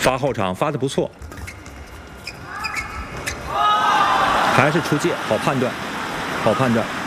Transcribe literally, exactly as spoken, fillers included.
发后场发的不错，还是出界，好判断，好判断。